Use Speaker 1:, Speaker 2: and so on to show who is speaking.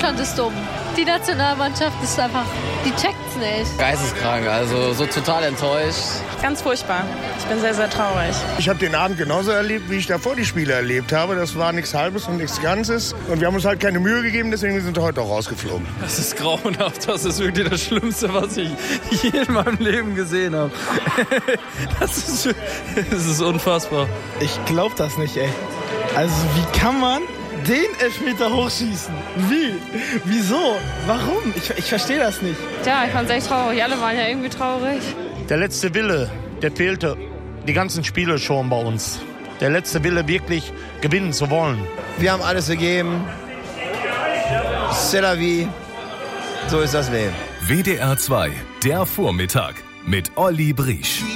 Speaker 1: Deutschland ist dumm. Die Nationalmannschaft ist einfach, die checkt's nicht.
Speaker 2: Geisteskrank, also so total enttäuscht.
Speaker 3: Ganz furchtbar. Ich bin sehr, sehr traurig.
Speaker 4: Ich habe den Abend genauso erlebt, wie ich davor die Spiele erlebt habe. Das war nichts Halbes und nichts Ganzes. Und wir haben uns halt keine Mühe gegeben, deswegen sind wir heute auch rausgeflogen.
Speaker 5: Das ist grauenhaft. Das ist wirklich das Schlimmste, was ich je in meinem Leben gesehen habe. Das ist unfassbar.
Speaker 6: Ich glaube das nicht, ey. Also wie kann man den Elfmeter hochschießen? Wie? Wieso? Warum? Ich verstehe das nicht.
Speaker 3: Ja, ich fand's echt traurig. Alle waren ja irgendwie traurig.
Speaker 7: Der letzte Wille, der fehlte die ganzen Spiele schon bei uns. Der letzte Wille, wirklich gewinnen zu wollen.
Speaker 8: Wir haben alles gegeben. C'est la vie. So ist das Leben.
Speaker 9: WDR 2, der Vormittag mit Olli Briesch.